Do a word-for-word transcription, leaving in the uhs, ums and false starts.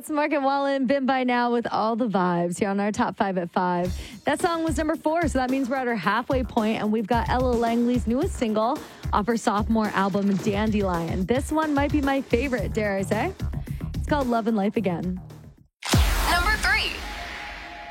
That's Market Wallen, Been By Now with All the Vibes here on our top five at five. That song was number four, so that means we're at our halfway point, and we've got Ella Langley's newest single off her sophomore album, Dandelion. This one might be my favorite, dare I say. It's called Love and Life Again.